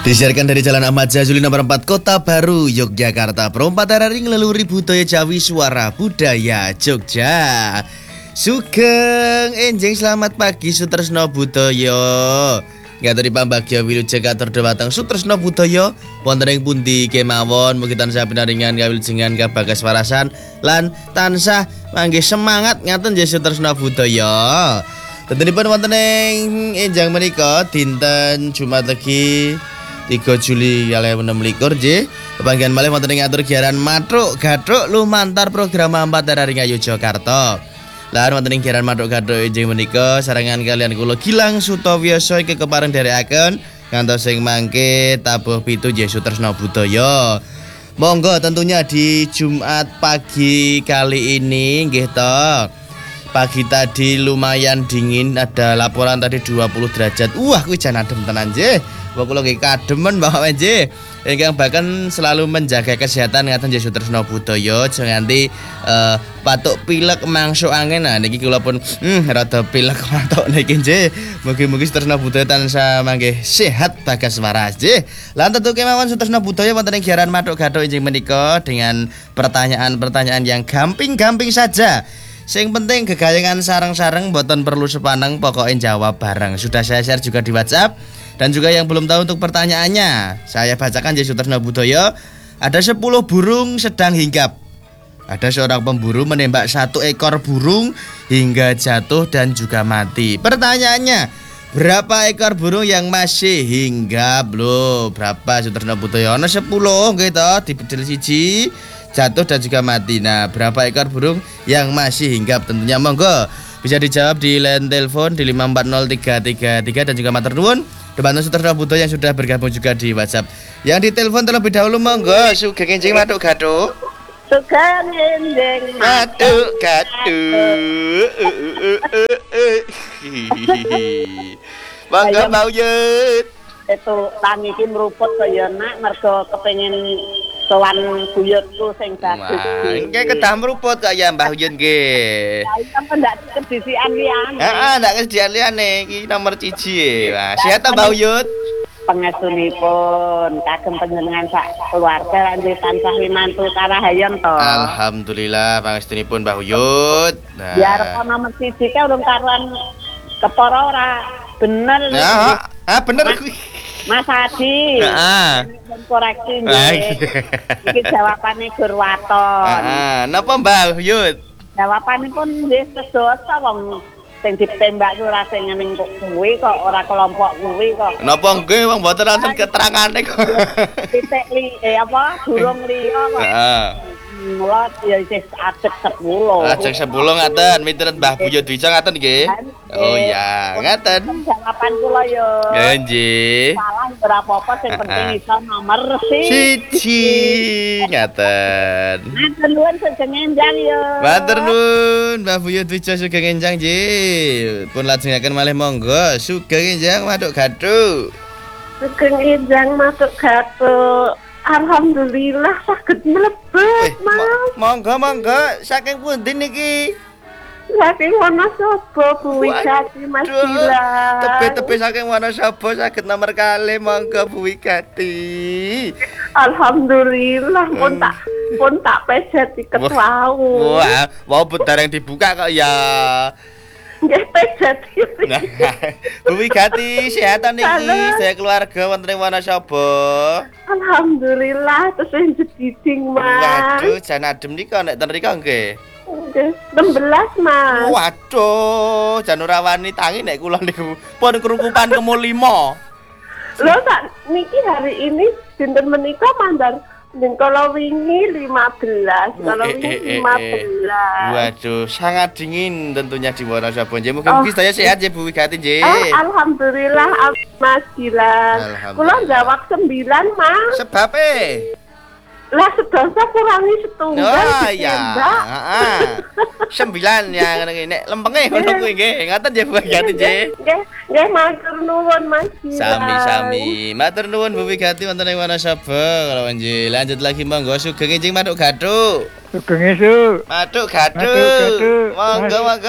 Disiarkan dari Jalan Ahmad Yazuli nomor 4 Kota Baru, Yogyakarta. Perempatan hari ngeleluri budaya Jawi Suara Budaya Jogja. Sugeng enjing selamat pagi Sutresno Budaya. Ngaturi pambagya wilujeng katur dhateng Sutresno Budaya wonten ing pundi kemawon mugi tansah pinaringan kawilujengan kabagas warasan lan tansah manggih semangat ngaten nggih Sutresno Budaya. Tentunipun wonten ing enjang menika dinten Jumat Legi 3 Juli 2016 nggih. Pepanggihan malih wonten ing atur giaran Matruk Gathuk lumantar program Ampatara Ring Yogyakarta. Lan wonten ing giaran Matruk Gathuk injing menika sarengan kalian kula Gilang Sutawiyasa iki kepareng dherekaken ngantos sing mangke tabuh 7 nggih Sutresno Budaya. Monggo tentunya di Jumat pagi kali ini nggih to. Pagi tadi lumayan dingin, ada laporan tadi 20 derajat. Wah, kuwi jan adem tenan nggih. Wong kula nggih kademen Bapak nggih. Ingkang bahkan selalu menjaga kesehatan ngaten nggih Sutresno Budaya aja nganti patuk pilek mangsu angin. Nah niki kula pun rada pilek patuk niki nggih. Mugi-mugi Sutresno Budaya tansah manggih sehat bagas waras nggih. Lan tentu kemawon Sutresno Budaya wonten ing giaran Matruk Gathuk injing menika dengan pertanyaan-pertanyaan yang gamping-gamping saja. Sing penting gegayangan sareng-sareng boten perlu sepaneng pokoknya jawab bareng. Sudah saya share juga di WhatsApp. Dan juga yang belum tahu untuk pertanyaannya saya bacakan di Sutresno Budaya. Ada 10 burung sedang hinggap. Ada seorang pemburu menembak 1 ekor burung hingga jatuh dan juga mati. Pertanyaannya, berapa ekor burung yang masih hinggap loh? Berapa Sutresno Budaya? Ono 10 gitu dibedil siji jatuh dan juga mati. Nah, berapa ekor burung yang masih hinggap? Tentunya monggo bisa dijawab di line telepon di 5403333 dan juga matur nuwun depan Sutresno Budaya yang sudah bergabung juga di WhatsApp. Yang di telepon terlebih dahulu monggo Sugeng enjing Matruk Gathuk. Sugeng enjing Matruk Gathuk. Monggo Mbak Uyut. Itu tangi iki meruput kaya nak mergo kepengin sowan buyutku sing bagus. Nggih kedah meruput kok ya Mbah Uyut nggih. Ya sampe ndak kedisian liyane. Heeh, ndak kedisian liyane iki nomor 1. Wah, sehat ta Mbah Uyut? Pangestunipun kagem panjenengan sak keluarga lan tansah winantu karahayan to. Alhamdulillah pangestunipun Mbah Uyut. Nah. Biar nomor 1 ka urung karuan kepara ora bener. Ya, bener kuwi. Mas Adi. Heeh. Koreksi nggih. Iki jawabane Gurwaton. Heeh, napa Mbah Uyut? Jawabanipun nggih sedoso wong sing ditembak ora sing ngene kuwi kok ora kelompok kuwi kok. Napa nggih wong mboten wonten keterangane kok. Titik burung liya kok. Heeh. Mula ya isih ajek 10. Ajek 10 ngaten, miturut Mbah Uyut Wica ngaten nggih. Oh iya, ngaten. Jawaban kula yo. Nggih. Salah ora apa-apa sing penting iso nomor 1. Ngaten. Matur nuwun Sugeng enjang yo. Matur nuwun Mbah Uyut Wica Sugeng enjang nggih. Pun lajengaken malih monggo Sugeng enjang Matruk Gathuk. Sugeng enjang Matruk Gathuk. Alhamdulillah saged mlebet, Mas. Monggo saking pundi niki? Saking Wonosobo, Bu Wigati, Mas Gilang. Tepe-tepe saking Wonosobo saged nomor kalih monggo Bu Wigati. Alhamdulillah pun tak peset tiket wau. Wah, wau bareng dibuka kok ya. Nggih peset. Bu Wigati sehatan niki, saya keluarga wonten ing Wonosobo. Alhamdulillah terus jediding, Mas. Waduh, jan adem nika nek ten mriko nggih. Nggih, 16, Mas. Waduh, jan ora wani tangi nek kula niku pun kerukupan kemu 5. Lho sak niki hari ini dinten menika mandar ning kalau wingi 15, kalau wingi 15. Waduh, sangat dingin tentunya di Wonosobo. Mugi-mugi saya sehat ya Bu Wigati nggih. Alhamdulillah Mas Gilang. Kula jawab 9, Mas. Sebab lah sedoso kurangi setunggal. Oh iya. Heeh. 9 ya ngene iki. Nek lempenge ngono kuwi nggih. Ngaten ya Bu Wigati nggih. Nggih, matur nuwun Mas Gilang. Sami-sami. Matur nuwun Bu Wigati wonten ing Wonosobo. Kalau nggih lanjut lagi monggo Sugeng enjing Matruk Gathuk. Sugeng esuk. Matruk Gathuk. Monggo.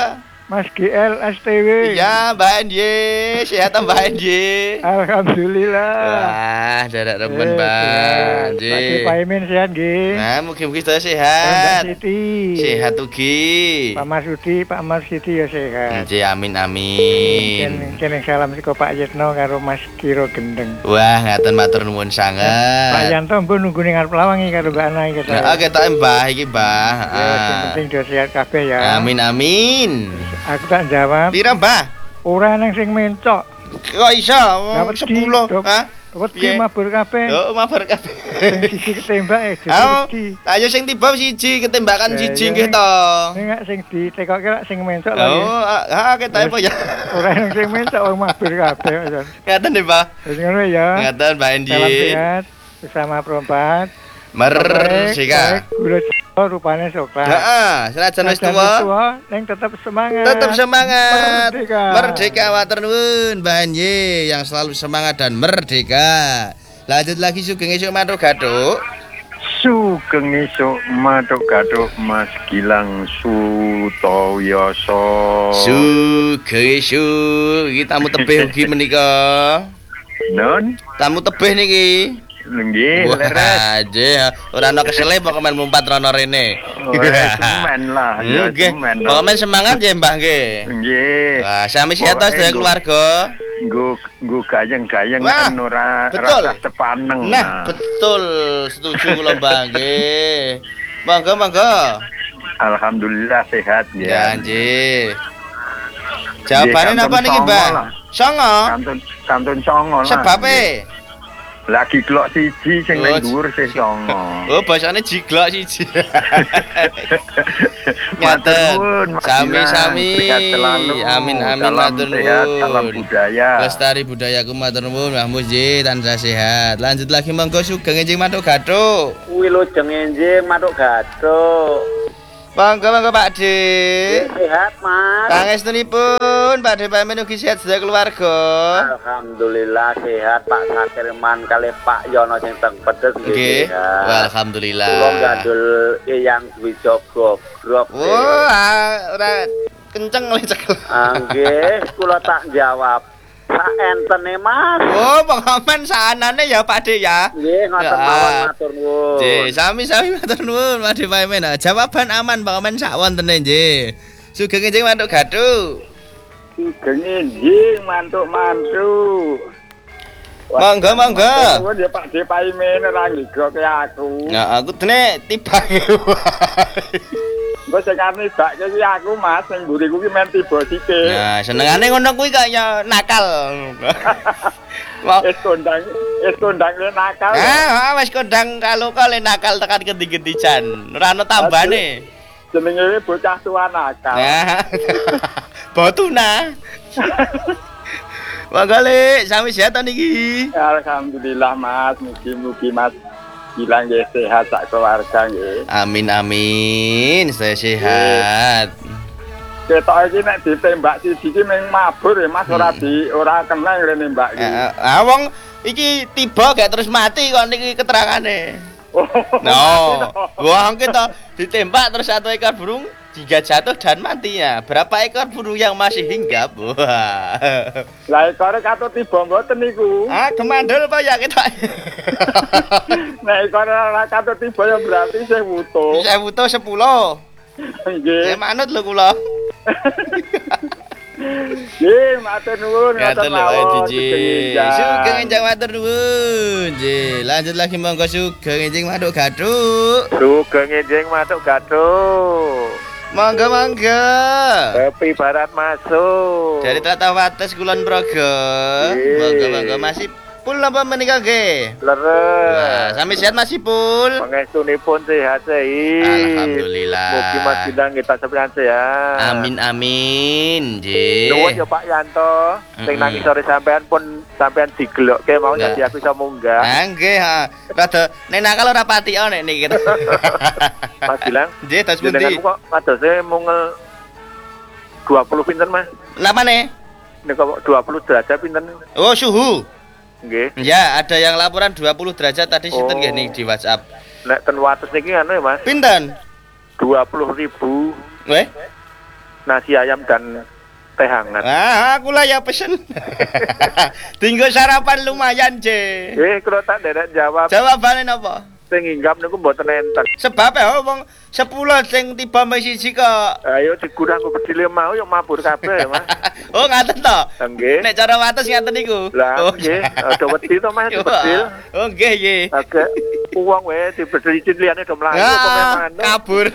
Mas GL STW. Ya, Mbak Anji, sehat Mbak Anji. Alhamdulillah. Wah, dadak remen Mbak Anji. Pak Paimin sehat nggih. Nah, mugi-mugi sedaya Mbak sehat. Siti. Sehat ugi. Pak Marsudi, Pak Marsudi ya sehat. Nggih, amin amin. Kene salam saka Pak Yetno karo Mas Kiro Gendeng. Wah, ngaten matur nuwun Pak sanget. Yanto mbok nunggu ning arep lawangi karo Mbak Ana iki. Nah, oke tak Mbah iki, Mbah. Ya, yang penting do sehat kabeh ya. Amin amin. Aku tak jawab. Pira, Mbah? Ora nang sing mencok. Kok iso? Dapat 10, ha? Wedi Piye? mabur kabeh. Yo, mabar kabeh. Sing siji ketembak Ayo, wedi. ayo sing tiba siji ketembakan Ya, siji ya, nggih to. Ning sing ditekokke lak sing mencok lho. Oh, kita apa ya? Ora nang sing mencok wong mabur kabeh. Ngaten nggih, Pak. Wis ngono ya. Ngaten, Mbak Endi. Salam sehat bersama perempat. Merdeka. Gula Jawa rupane coklat. Heeh, senajan wis tuwa, ning tetap semangat. tetap semangat. Merdeka. Merdeka matur nuwun, Mbak Anji yang selalu semangat dan merdeka. Lanjut lagi Sugeng esuk matur gathuk. Sugeng esuk matuk gathuk Mas Gilang Sutoyoso. Sugeng esuk iki tamu tebih ugi menika. Non, Tamu tebih niki. nggih, leres. Aja, ora ana kesele pokoke mumpat rono rene. Semen lah, ya Nggih, semen. pokoke semangat ya, Mbah nggih. Nggih. Wah, sami sehat to sedaya keluarga. Nggo gayeng-gayeng Wah, kan ora betul. rasa sepaneng. Nah, betul, setuju kula Mbah nggih. Monggo, monggo. Alhamdulillah sehat Ya, ya. nggih. Jawabane Nggih, napa niki, kantun Mbah? songo lah. Songo. Kantun songo lah. Sebabe. Lagi klok siji sing Oh, nang dhuwur sih songo. Oh, basane jiglok siji. Matur Ngaten. nuwun, Mas Sami-sami. Gilang. Sehat selalu. Amin amin Salam matur sehat, salam nuwun. budaya. Lestari budayaku matur nuwun, Mbah Muji tansah sehat. Lanjut lagi monggo Sugeng enjing matuk gathuk. Wilujeng enjing matuk gathuk. Monggo monggo Pak De. Sehat, Mas. Pangestunipun Pak De pamit ugi sehat sedaya keluarga. Alhamdulillah sehat Pak Sakirman kali Pak Yono sing teng pedes Nggih. sehat. Wah, alhamdulillah. Kula gandul Eyang Wijogo grop. Wah, ora kenceng oleh cekel. Nggih, kula tak jawab. Sak entene, Mas. Oh, pengamen sanane ya Pak De ya. Nggih, ngoten Ya. mawon matur nuwun. Nggih, sami-sami matur nuwun Pak De pamit. Jawaban aman pengamen sak wontene nggih. Sugeng enjing matuk gathuk. Sugeng enjing mantuk-mantuk. Monggo, monggo. Nuwun ya Pak De Paimin ora ngigoke aku. Nah, aku dene tibake wae. Engko sing karep bake iki aku Mas, sing mburi kuwi men tiba sithik. Nah, senengane ngono kuwi kaya nakal. Wah, Es kondang nakal. wis kondang kalau kale nakal tekan genti-genti jan. Ora ana tambane. Jenenge bocah tua nakal. Nah. Botuna. Monggo Le, sami sehat niki. Alhamdulillah Mas, mugi-mugi Mas Gilang nggih sehat sak keluarga nggih. Amin amin, saya sehat. Ketok iki nek ditembak siji iki mung mabur ya Mas, ora kena ngene mbak iki. Wong iki tiba gak terus mati kok niki keterangane. No, wong kita ditembak terus satu ekor burung jika jatuh dan matinya. Berapa ekor burung yang masih hinggap? Wah. Lah ekore katut tiba mboten niku. Kemandul apa ya kita? Nek ekore ora katut tiba ya berarti sing wutuh. Saya butuh 10. Nggih. Saya manut lho kula. Nggih, matur nuwun Ngatur ngoten lho mawon. Diji. Sugeng enjang matur nuwun. Nggih, lanjut lagi monggo Sugeng enjing matuk gathuk. Sugeng enjing matuk gathuk. Monggo monggo. Kopi barat masuk. Dari Tata Wates Kulon Progo. Nggih. Monggo monggo masih Pul napa menika nggih? Leres. Wah, sami sehat masih Pul. Pangestunipun sehat-sehat. Alhamdulillah. Mugi Mas Gilang kita sampeyan sehat. Amin amin. Nggih. Nuwun ya Pak Yanto. Sing nang sore sampean pun sampean digelokke mau Nah. dadi aku iso munggah. Ah nggih, ha. Rada nek nakal ora pati nek niki. Mas Gilang. Nggih, tas pundi? Jenengan kok adose mungel 20 pinten Mas? Napa nih? Nek kok 20 derajat pinten? Oh, suhu. Nggih. Ya, ada yang laporan 20 derajat tadi sinten nggih nih di WhatsApp. Nek ten wates niki anu ya Mas, Pinten? 20.000. Weh? nasi ayam dan teh hangat. Aku lah ya pesen. Tinggal sarapan lumayan, C. Kalau tak derek jawab, Jawabannya apa? sing hinggap niku mboten enten. Sebab wong 10 sing tiba siji kok. Ayo dikurang ku bedile mau yo mabur kabeh, Mas. Oh, ngaten to. Nggih. Nek cara wates ngaten niku. Lah, nggih, ada wedi to Mas bedil. Oh, nggih, nggih. Agak uang wae dibedil liyane do mlayu apa memang. Kabur.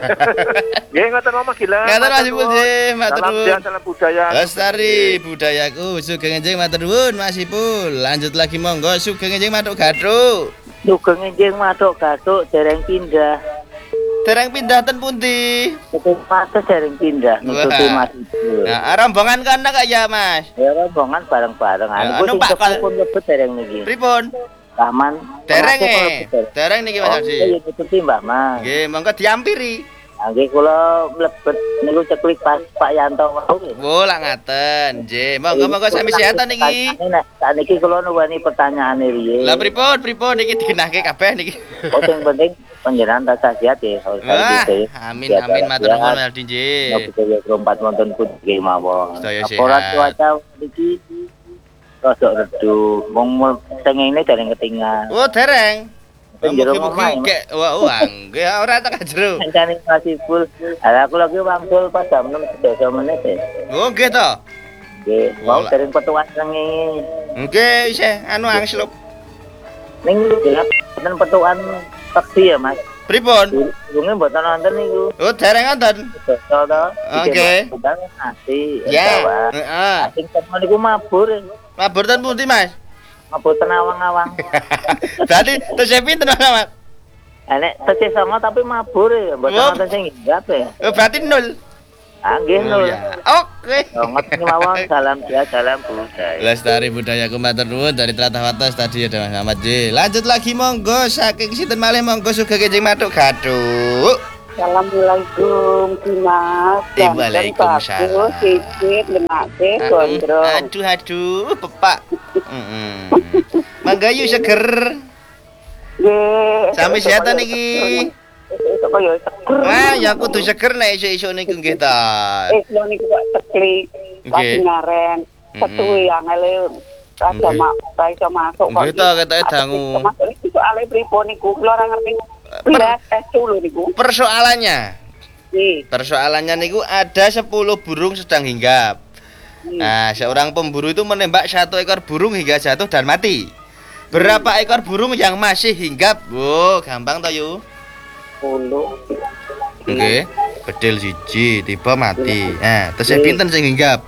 Nggih, ngoten Mas gila. Ngaten Mas Ipul nggih, matur Salam nuwun. sehat, salam budaya. Lestari budayaku, sugeng enjing matur nuwun Mas Ipul. Lanjut lagi monggo, sugeng enjing matuk gathuk. Sugeng enjing matuk gathuk dereng pindah. Dereng pindah ten pundi? Ketua Pates dereng pindah nututi Wah. Mas Ibu. Nah, rombongan kana kak ya, Mas. Ya rombongan bareng-bareng. Ya, Aku anu, sing Pak, pun lebet dereng niki. Pripun? Rahman. Dereng Pengasuh kula e. lebet dereng. Dereng niki Mas Oh, Haji. iya nututi Mbah Mas. Nggih, monggo diampiri. Nggih kula mlebet niku ceklik pas Pak Yanto wau nggih. Oh, lak ngaten. Nggih, monggo sami sehatan niki. Sakniki kula nuwuni pertanyaan riye. Lah pripun niki dinahke kabeh niki. Oh sing penting panjenengan tansah sehat ya. Wah, amin matur nuwun Mas Aldi nggih. Nopo keempat wonten nggih mawon. Sedaya Laporan sehat. cuaca niki rada redup. Wong sengene dereng ketinggal. Oh, dereng. Sing jero Mugi-mugi omahe, kek wah nggih ora tak jero. kancane masih full. Lah aku lagi wangsul pas jam 6 menit ya. Oh, nggih to. Nggih, mau dereng petuan sengene. Nggih, isih anu angslup. Ning jeneng wonten petuan taksi ya, Mas. Pripun? Durunge mboten wonten niku. Oh, dereng wonten. Dosa to. Oke. Udan nasi. Ya. Heeh. Sing temen niku mabur. Mabur ten pundi, Mas? Mabur ten awang-awang. Berarti tesih pinten, Mas? Nek tesih sama tapi mabur ya, mboten Oh. wonten sing hinggap ya. Oh, berarti 0. Ah, nggih Oh, nul. ya. Oke. Ngoten mawon salam sehat, salam budaya. Lestari budayaku matur nuwun dari Tlatah Wates tadi ada Mas Ahmad J. Lanjut lagi monggo saking sinten malih monggo sugeng enjing matuk gathuk. Assalamualaikum, Dimas. Waalaikumsalam. Cicit, lenake, gondrong. Aduh, pepak. Mangga yuk seger. Nggih. Sami sehatan iki. Kaya seger. Wah, ya kudu seger nek iso-iso niku nggih ta. Lho niku kok ceklik. Pas Nggih. ngaren. Ketuwe angele rada iso masuk kok. Nggih ta ketoke dangu. Masuk iki soalé pripun niku? Kula ora ngerti. Belas dulu niku. Persoalannya Nggih. Persoalannya niku ada 10 burung sedang hinggap. Nah, seorang pemburu itu menembak 1 ekor burung hingga jatuh dan mati. Berapa ekor burung yang masih hinggap? Oh, gampang toh yuk. 10. Oke, bedil siji tiba mati. Nah, terus pinten sing hinggap?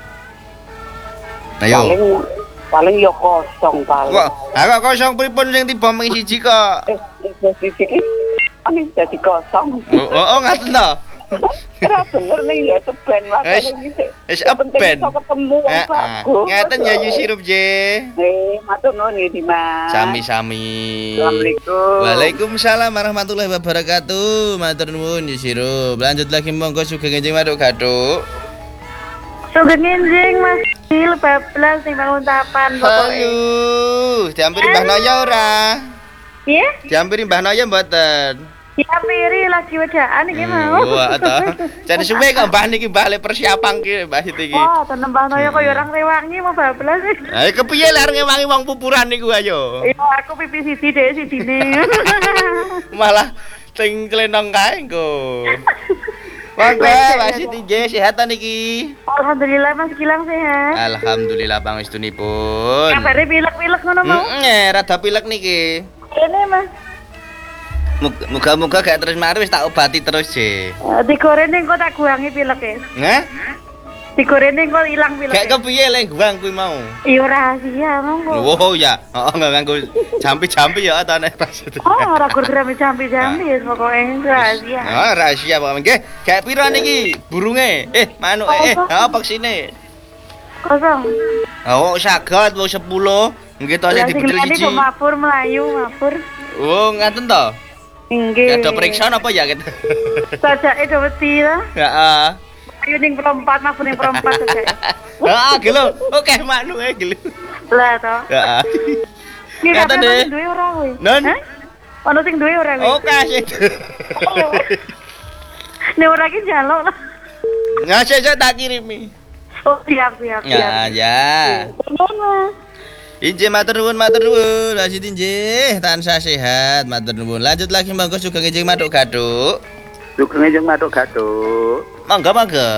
Ayo. Paling yo kosong paling. Wah, kok kosong pripun sing tiba mung siji kok? Sisi iki ini jadi kosong. Oh, ngaten to. Kira bener nih ya seben lah. Wis eben. Ketemu wong bagus. Ngeten ya yu sirup J. Matur nuwun ya Dimas. Sami-sami. Assalamualaikum. Waalaikumsalam warahmatullahi wabarakatuh. Matur nuwun yu sirup. Lanjut lagi monggo sugeng enjing matuk gathuk. Sugeng enjing Mas Il bablas sing bangun tapan pokoke. Halo, diampiri Mbah Naya ora? Piye? Diampiri Mbah Naya mboten? Diampiri lagi wedaan iki mau. Wah, ta. Jan suwe kok Mbah niki bali persiapan ki Mbah iki. Wah, tenan Mbah Noyo koyo orang rewangi mau bablas. Ayo kepiye lek ngewangi wong pupuran niku ayo. Iya, aku pipi siji dhewe sijine. Malah sing klenong kae engko. Monggo masih tinggi sehatan iki. Alhamdulillah Mas Gilang sehat. Alhamdulillah pangestunipun. Kabare pilek-pilek ngono mau. Rada pilek niki. Kene Mas. Muga-muga gak terus mari wis tak obati terus, J. Digoreng engko tak guangi pileke. Nggih? Digoreng engko ilang pileke. Gak kepiye lek guang kuwi mau. Iya rahasia monggo. Oh ya, heeh nganggo jampi-jampi ya ta nek pas. Oh, ora gur-gur jampi-jampi ya pokoke rahasia. Oh, rahasia Pak. Nggih, gak pira niki burunge? Manuk apa sine? Kosong. Oh, saged wong 10. Nggih to sing dibedel siji. Sing mabur melayu, mabur. Oh, ngaten to. Nggih. Ada periksa apa ya gitu? Sajake do wedi to. Heeh. Ayo ning perempat, mabur ning perempat sajake. Heeh, gelo. Oke, manuke gelo. Lah to. Heeh. Kira Ngaten deh. duwe ora kowe? Non? Hah? Ono sing duwe ora kowe? Oh, kasih. Nek ora ki jaluk lah. Ngasih saya tak kirimi. Oh, siap. Ya. Nuwun. Injih matur nuwun. Lanjut injih, tansah sehat, matur nuwun. Lanjut lagi monggo sugeng injih matuk gathuk. Sugeng jeung matuk gathuk. Monggo.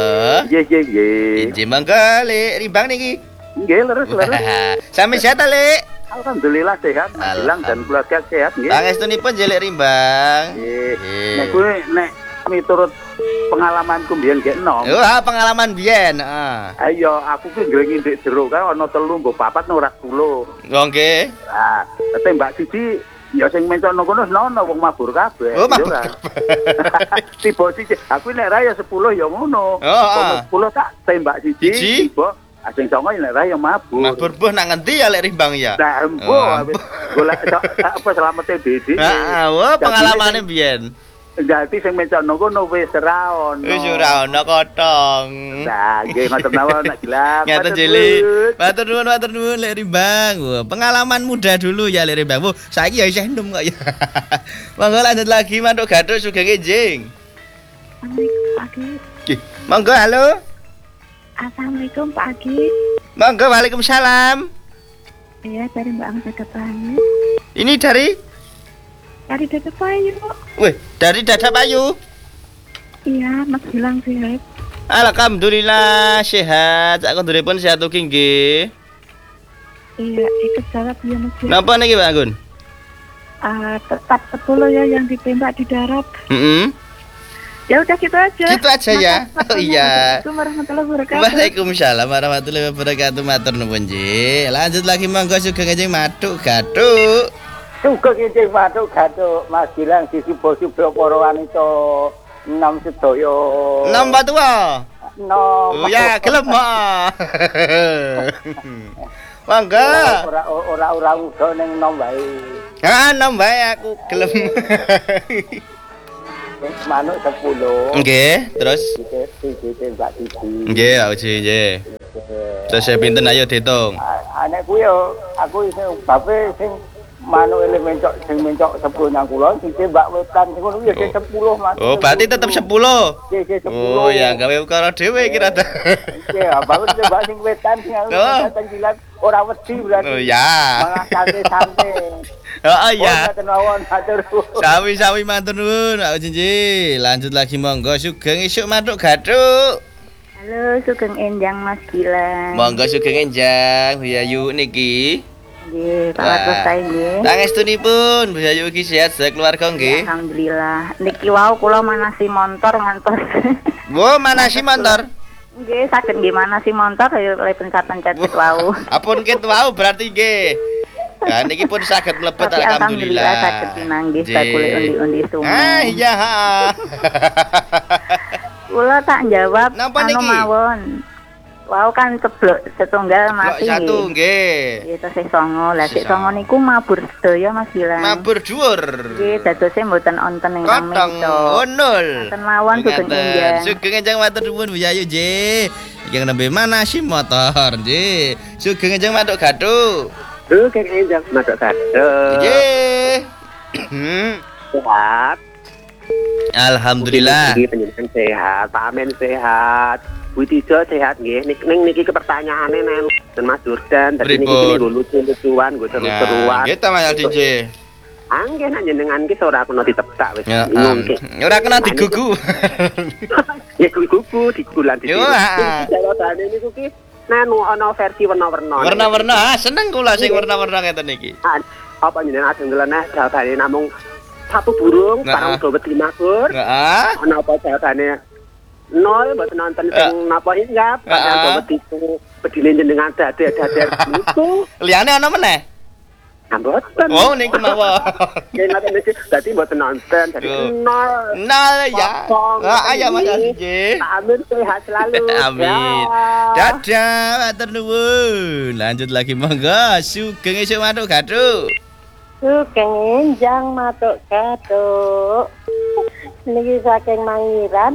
Nggih. Injih monggo Le Rimbang niki. Nggih, leres. Sami sehat ta, Le? Alhamdulillah sehat, Gilang dan keluarga sehat nggih. Pangestunipun nggih Le Rimbang. Nggih. Nek kuwi miturut pengalamanku mbiyen nggih enom. Pengalaman biyen, heeh. Ayo, aku ki ngringi ndek jero kae ana 3 mbok 4 ora 10. Nggih. Nah, tembak siji ya sing mencono kono nono wong mabur kabeh. Oh, mabur. Tiba siji, aku nek ra ya 10 ya ngono. Oh, 10 tak tembak siji, tiba sing songo nek ra ya mabur. Mabur buh nang ngendi ya Lek Rimbang ya? Nah, embo golek apa selamete dhewe. Heeh, pengalamane biyen. Dadi sing mencono kono wis ra ono. Wis ora ono kotong. Nah, nggih matur nuwun Nak Gilang. Ngaten Jeli. Matur nuwun Lek Rimbang. Wah, pengalaman muda dulu ya Lek Rimbang. Wah, saiki ya isih enom kok ya. Monggo lanjut lagi mantuk gathuk sugeng enjing. Pagi. Monggo halo. Assalamualaikum pagi. Monggo Waalaikumsalam. Iya, dari Mbak Angsa Depan. Ini dari Dada Payu. Wih, dari Dada Payu. Iya, Mas Gilang sehat. Alhamdulillah sehat. Sak konduripun sehat ugi nggih. Iya, ikut jawab ya Mas Gilang. Napa niki Pak Gun? Tetap 10 ya yang ditembak di darat. Ya udah gitu aja. Gitu aja ya. Oh iya. Assalamualaikum warahmatullahi wabarakatuh. Waalaikumsalam warahmatullahi wabarakatuh. Matur nuwun nggih. Lanjut lagi monggo sugeng enjing matuk gathuk. Sugeng injing matuk gathuk Mas Gilang sisi bosip para wanita nom sedaya. Nom batua. Nom. Oh ya, gelem. Monggo. Ora uga ning nom wae. Nom wae aku gelem. Manuk 10. Nggih, terus Tembak siji. nggih, Pak Uji nggih. Terus pinten ayo diitung. Anek kuwi yo aku sing bape sing manuk ele mencok sing mencok 10 nang kula ditembak wetan ngono kuwi ya 10 Mas. Oh, berarti tetep 10. Nggih, 10. Oh, ya gawe ukara dhewe kira ta. Nggih, bae tembak sing wetan sing wetan jilat ora wedi berarti. Oh, ya. Malah santai-santai. Oh, iya. Matur nuwun. Sawi-sawi matur nuwun, Pak Uji. Lanjut lagi monggo sugeng isuk matuk gathuk. Halo, sugeng enjang Mas Gilang. Monggo sugeng enjang Bu Yayu niki. Nggih, Pak Selesai nggih. Pangestunipun Bu Yayu iki sehat keluarga nggih. Alhamdulillah. Niki wau kula manasi montor ngantos. Wo manasi montor. Nggih, saged nggih manasi montor ayo pencet-pencet wau. Apun ket wau berarti nggih. Ya niki pun saged mlebet Tapi alhamdulillah. saged pinanggih bakule undi-undi semua. Iya, Kula tak jawab Napa niki? mawon. Wau kan ceblok setunggal mati. Satu nggih. Nggih tesih songo. Lah sik songo niku mabur sedaya Mas Gilang. Mabur dhuwur. Nggih dadose mboten onten ingkang Kotong mencok. nol. Ten mawon sugeng enjang. Sugeng enjang matur nuwun Bu Yayu nggih. Iki nembe manasi motor nggih. Sugeng enjang matuk gathuk. Sugeng injing matuk gathuk. Nggih. Sehat. Alhamdulillah. Niki panjenengan sehat, Pak Amen sehat. Bu Tijo sehat nggih. Niki pertanyaane nang Mas Jordan tadi niki nggo lucu-lucuan, nggo seru-seruan. Nggih ta Mas DJ. Angge nang jenengan ki ora kena ditebak wis. Ya, Nggih. ora kena digugu. Ya kuku digulan di. Yo. Jawabane niku ki nanu ana versi warna-warna. Warna-warna, seneng kula sing warna-warna ngeten iki. Apa jenengan ajeng ngeleneh jawabane namung satu burung, parang dawet 5 bur. Heeh. Ana apa jawabane 0 mboten nonton sing napa inggap, padahal dawet itu bedine jenengan dader-dader niku. Liyane ana meneh? Mboten. Oh niku mawon. Nggih ngoten iki dadi mboten nonton dadi 0. Nol ya. Ayo Mas DJ. Amin sehat selalu. Amin. Dadah, matur nuwun. Lanjut lagi monggo. Sugeng esuk matuk gathuk. Sugeng enjang matuk gathuk. Niki saking Mangiran.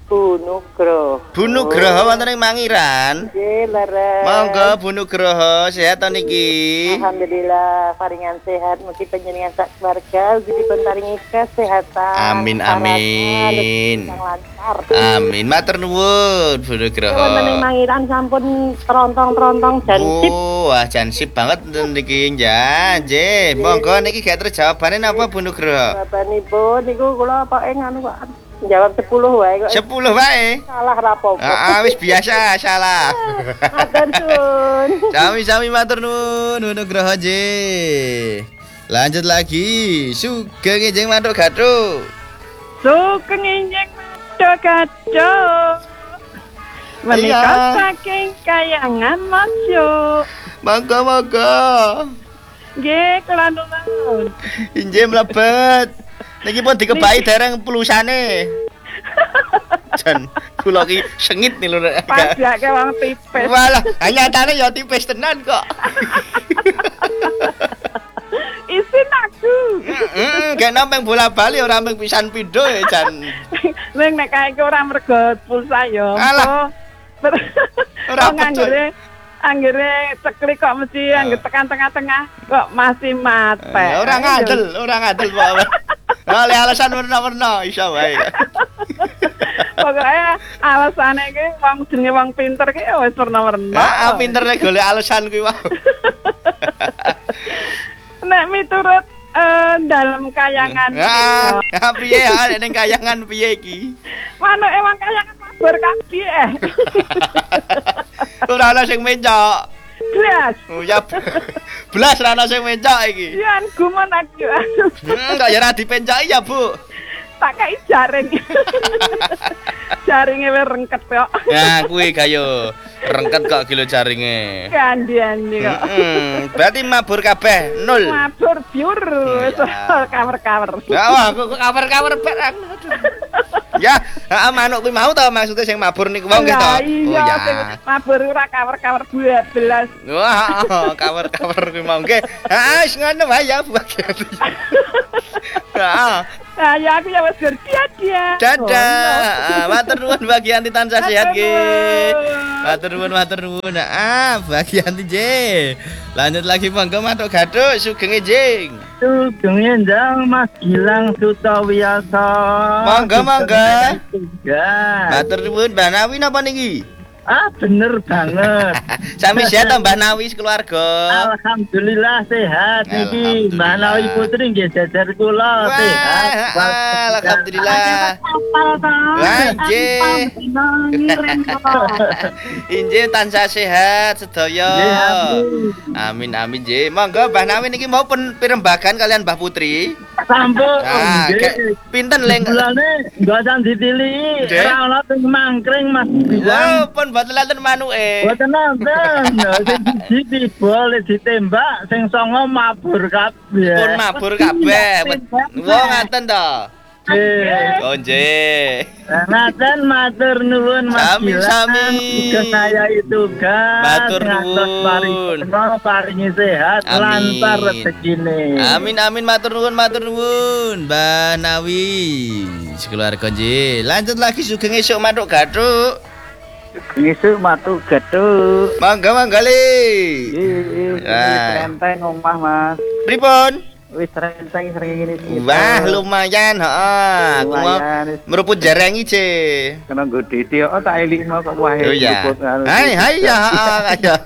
Bu Nugroho. Bu Nugroho wonten ing Mangiran. Nggih, leres. Monggo Bu Nugroho, sehat to niki? Alhamdulillah paringan sehat, mugi panjenengan sak keluarga ugi dipun paringi kesehatan. Amin amin. Yang lancar. Amin, matur nuwun Bu Nugroho. Wonten ing Mangiran sampun terontong-terontong jansip. Wah, jansip banget niki nggih. Monggo niki gak terjawabane napa Bu Nugroho? Bapanipun niku kula pokoke nganu kok. Jawab 10 wae kok. 10 wae. Salah rapopo. Wis biasa salah. Matur suwun. Sami-sami matur nuwun Bu Nugroho J. Lanjut lagi. Sugeng enjing mantuk gathuk. Sugeng enjing mantuk gathuk. Menika saking Kayangan Masyo. Monggo. Nggih, kula nuwun. Injih mlebet. Niki pun dikebai dereng pelusane. Jan kula ki sengit nih lho. Pajake wong tipis. Walah, nyatane ya tipis tenan kok. Isin aku. Gak nampeng bola-bali ora mung pisan pindho ya Jan. Ning nek kae ora mergo pulsa ya. Alah. Ora Anggere ceklik kok mesti angger tekan tengah-tengah kok masih mate. Ora ngadel Pak. Oleh alasan warna-warna iso wae. Pokoke alasane iki wong jenenge wong pinter ki wis warna-warna. Heeh, pinter nek golek alasan kuwi wae. Nek miturut dalam kayangan iki. Piye ning kayangan piye iki? Manuke wong kayangan mabur kabeh. Ora ana sing mencok. Blas. Oh ya. Blas ra ana sing mencok iki. Yan gumun aku. Kok ya ora dipencoki ya, Bu. Tak kei jaring. Jaringe wis rengket kok. Ya, kuwi gayo. Rengket kok kilo jaringe. Gandian kok. Berarti mabur kabeh 0. Mabur biur. Cover-cover. Ya wah, kok cover-cover barang. Ya, manuk kuwi mau to maksudnya sing mabur niku wong gitu. Oh iya, sing mabur ora cover-cover 12. Wah, cover-cover kuwi mau nggih. Wis ngono wae ya, Bu. Ya aku ya wis dia. Dadah. Matur nuwun bagi Anti tansah sehat nggih. Matur nuwun. Bagi Anti J. Lanjut lagi monggo matuk gathuk sugeng enjing. Sugeng enjang Mas Gilang Sutawiasa. Monggo. Ya. Matur nuwun Mbah Nawi napa niki? Bener banget. Sami sehat Mbah Nawi keluarga. Alhamdulillah sehat niki. Mbah Nawi putri nggih jajar kula sehat. Alhamdulillah. Injih tansah sehat sedaya. Amin J. Monggo Mbah Nawi niki mau pirembagan kalian Mbah Putri. Sampun. Pinten leng bulane mboten ditili. Ora ana sing mangkring Mas. Lho pun mboten lanten manuke. Mboten nonton. Sing siji boleh ditembak, sing songo mabur kabeh. Pun mabur kabeh. Wong ngaten to. Oh nggih. Ngaten matur nuwun Mas. Sami. Saya itu matur nuwun. Paringi sehat lancar rezekine. Amin matur nuwun. Mbah Nawi. Sekeluarga nggih. Lanjut lagi sugeng esuk matuk gathuk. Ngisuk matuk gathuk. Mangga le. Renteng omah Mas. Pripun? Wis renteng sering ngene. Wah, lumayan, heeh. Aku mau meruput jarengi, Ce. Kena nggo dite kok tak elikno kok wae. Oh ya. Hai ya, ayo.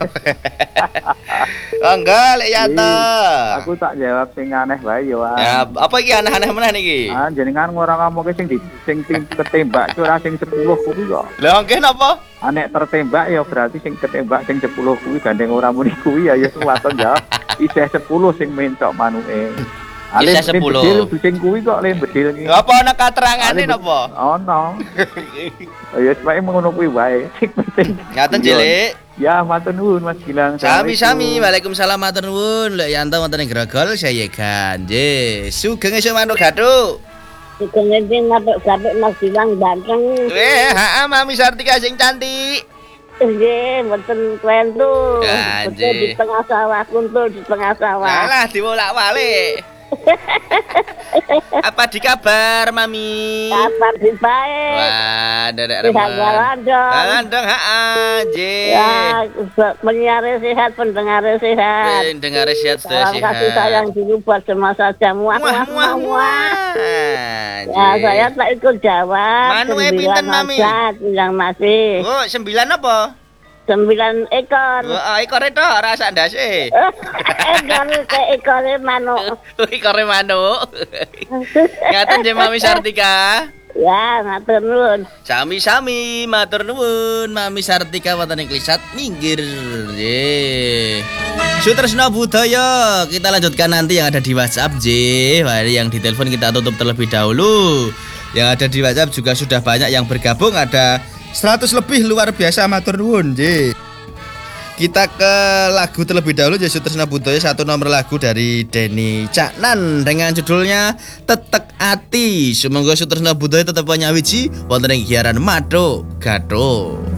Enggak, lek ya ta. Aku tak jawab sing aneh wae yo. Ya, apa iki aneh-aneh meneh niki? Jenengan ora ngomongke sing ketembak ora sing 10 kuwi kok. Lha nggih napa? Anek tertembak ya berarti sing ketembak sing 10 kuwi gandeng ora muni kuwi ya waton jawab. Isih 10 sing mencok manuke. Isih 10. Bedil sing kuwi kok le bedil iki. Apa ana katerangane napa? Ono. Ya sebae ngono kuwi wae. Sing penting. Ngaten cilik. Ya matur nuwun Mas Gilang. Sami-sami. Waalaikumsalam matur nuwun. Lek yanto wonten ing Grogol saya nggih. Sugeng esuk manuk gathuk. Sugeng enjing matuk gathuk Mas Gilang ganteng. Mami Sartika sing cantik. Nggih, mboten klentu. Ya, Di tengah sawah, kuntul di tengah sawah. Alah diwolak-walik. Apa di kabar, Mami? Kabar di baik. Wah, Dedek Sehat Reman. dong. Landong, J. Ya, penyiarnya sehat, pendengarnya sehat. Dengar sehat, Salam sehat. kasih sayang dulu buat semua saja. Muah, muah, muah, muah. Ya, saya tak ikut jawab. Manu pinten, Mami? Yang masih. Oh, 9 apa? 9 ekor. Oh, ekor itu rasa ndase. Ekornya manuk. Ekore manuk. Ngaten nggih Mami Sartika. Ya, ngatur nuwun. Sami-sami matur nuwun Mami Sartika wonten ing Klisat minggir. Nggih. Sutresna Budaya, kita lanjutkan nanti yang ada di WhatsApp, J. Yang di telepon kita tutup terlebih dahulu. Yang ada di WhatsApp juga sudah banyak yang bergabung, ada 100 lebih, luar biasa, matur nuwun, J. Kita ke lagu terlebih dahulu, J. Sutresna Budaya, satu nomor lagu dari Denny Caknan dengan judulnya Tetek Ati. Semoga Sutresna Budaya tetap punya wiji wonten ing giaran Mado Gato.